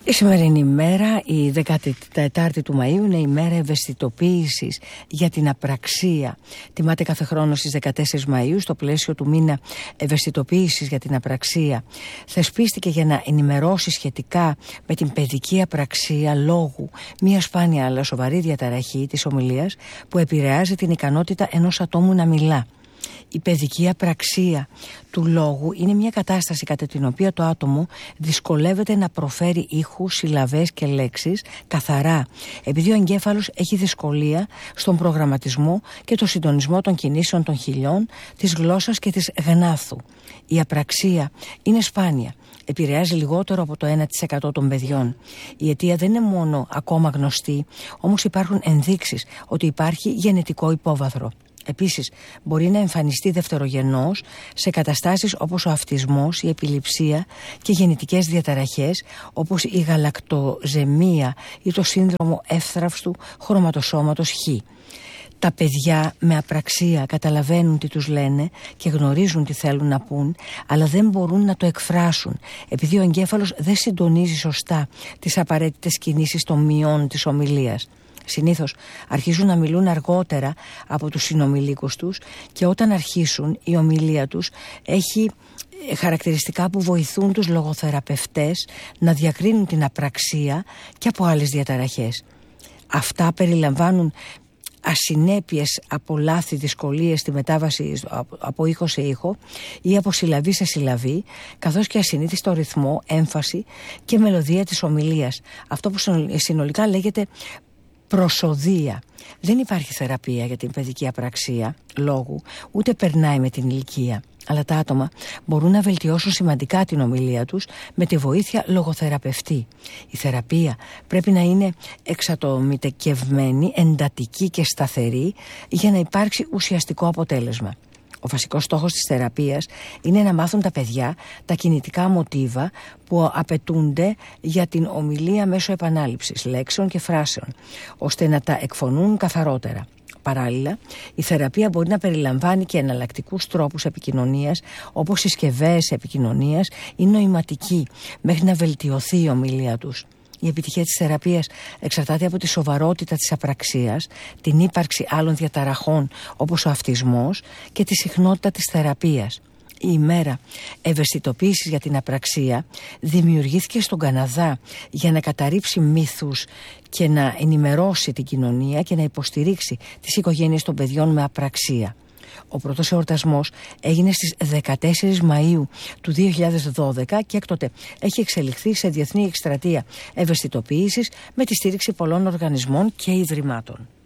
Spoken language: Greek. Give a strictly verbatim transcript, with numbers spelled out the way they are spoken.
Η σημερινή μέρα, η δέκατη τέταρτη του Μαΐου, είναι η μέρα ευαισθητοποίησης για την απραξία. Τιμάται κάθε χρόνο στις δεκατέσσερις Μαΐου στο πλαίσιο του μήνα ευαισθητοποίησης για την απραξία. Θεσπίστηκε για να ενημερώσει σχετικά με την παιδική απραξία λόγου, μια σπάνια αλλά σοβαρή διαταραχή της ομιλίας που επηρεάζει την ικανότητα ενός ατόμου να μιλά. Η παιδική απραξία του λόγου είναι μια κατάσταση κατά την οποία το άτομο δυσκολεύεται να προφέρει ήχους, συλλαβές και λέξεις καθαρά, επειδή ο εγκέφαλος έχει δυσκολία στον προγραμματισμό και το συντονισμό των κινήσεων των χειλιών, της γλώσσας και της γνάθου. Η απραξία είναι σπάνια. Επηρεάζει λιγότερο από το ένα τοις εκατό των παιδιών. Η αιτία δεν είναι μόνο ακόμα γνωστή, όμως υπάρχουν ενδείξεις ότι υπάρχει γενετικό υπόβαθρο. Επίσης, μπορεί να εμφανιστεί δευτερογενώς σε καταστάσεις όπως ο αυτισμός, η επιληψία και γεννητικές διαταραχές όπως η γαλακτοζαιμία ή το σύνδρομο εύθραυστου χρωματοσώματος Χ. Τα παιδιά με απραξία καταλαβαίνουν τι τους λένε και γνωρίζουν τι θέλουν να πούν, αλλά δεν μπορούν να το εκφράσουν, επειδή ο εγκέφαλος δεν συντονίζει σωστά τις απαραίτητες κινήσεις των μειών της ομιλίας. Συνήθως αρχίζουν να μιλούν αργότερα από τους συνομιλίκους τους και όταν αρχίσουν η ομιλία τους έχει χαρακτηριστικά που βοηθούν τους λογοθεραπευτές να διακρίνουν την απραξία και από άλλες διαταραχές. Αυτά περιλαμβάνουν ασυνέπειες από λάθη, δυσκολίες στη μετάβαση από ήχο σε ήχο ή από συλλαβή σε συλλαβή, καθώς και ασυνήθιστο ρυθμό, έμφαση και μελωδία της ομιλίας. Αυτό που συνολικά λέγεται προσοδεία. Δεν υπάρχει θεραπεία για την παιδική απραξία λόγου, ούτε περνάει με την ηλικία. Αλλά τα άτομα μπορούν να βελτιώσουν σημαντικά την ομιλία τους με τη βοήθεια λογοθεραπευτή. Η θεραπεία πρέπει να είναι εξατομικευμένη, εντατική και σταθερή για να υπάρξει ουσιαστικό αποτέλεσμα. Ο βασικός στόχος της θεραπείας είναι να μάθουν τα παιδιά τα κινητικά μοτίβα που απαιτούνται για την ομιλία μέσω επανάληψης λέξεων και φράσεων, ώστε να τα εκφωνούν καθαρότερα. Παράλληλα, η θεραπεία μπορεί να περιλαμβάνει και εναλλακτικούς τρόπους επικοινωνίας, όπως συσκευές επικοινωνίας ή νοηματική, μέχρι να βελτιωθεί η ομιλία τους. Η επιτυχία της θεραπείας εξαρτάται από τη σοβαρότητα της απραξίας, την ύπαρξη άλλων διαταραχών όπως ο αυτισμός και τη συχνότητα της θεραπείας. Η ημέρα ευαισθητοποίησης για την απραξία δημιουργήθηκε στον Καναδά για να καταρρύψει μύθους και να ενημερώσει την κοινωνία και να υποστηρίξει τις οικογένειες των παιδιών με απραξία. Ο πρώτος εορτασμός έγινε στις δεκατέσσερις Μαΐου του δύο χιλιάδες δώδεκα και έκτοτε έχει εξελιχθεί σε διεθνή εκστρατεία ευαισθητοποίησης με τη στήριξη πολλών οργανισμών και ιδρυμάτων.